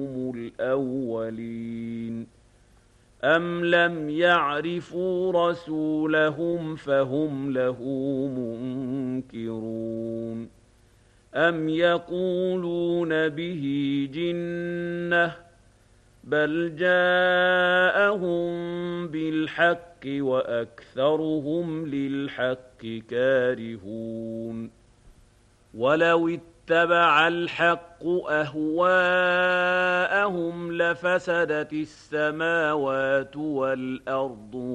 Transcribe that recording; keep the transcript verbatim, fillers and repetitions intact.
الأولين أم لم يعرفوا رسولهم فهم له منكرون أم يقولون به جنة بل جاءهم بالحق وأكثرهم للحق كارهون ولو اتبع الحق أهواءهم لفسدت السماوات والأرض